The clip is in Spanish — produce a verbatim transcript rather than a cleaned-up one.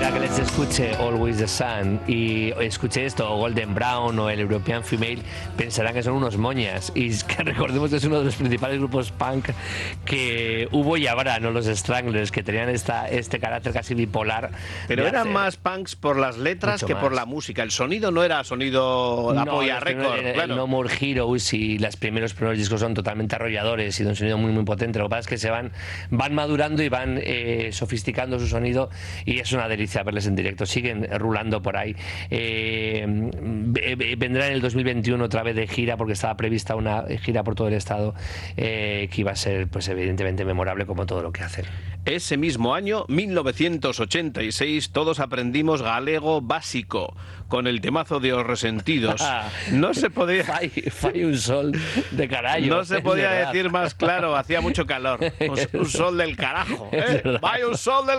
ahora que les escuche Always the Sun y escuche esto, o Golden Brown o el European Female, pensarán que son unos moñas. Y es que recordemos que es uno de los principales grupos punk que hubo y habrá, ¿no? Los Stranglers, que tenían esta, este carácter casi bipolar. Pero eran hacer... más punks por las letras que más. Por la música. El sonido no era sonido no, Apoya Record. El, claro. el No More Heroes y los primeros, primeros discos son totalmente arrolladores y de un sonido muy muy potente. Lo que pasa es que se van, van madurando y van eh, sofisticando su sonido y es una delicia verles en directo. Siguen rulando por ahí. Eh, vendrá en el dos mil veintiuno otra vez de gira porque estaba prevista una gira por todo el estado eh, que iba a ser pues evidentemente memorable como todo lo que hacen. Ese mismo año, mil novecientos ochenta y seis, todos aprendimos galego básico con el temazo de Os Resentidos. No se podía... Fai, fai un sol de carajo. No se podía decir más claro, hacía mucho calor. Un, un sol del carajo. ¿eh? Vaya un sol del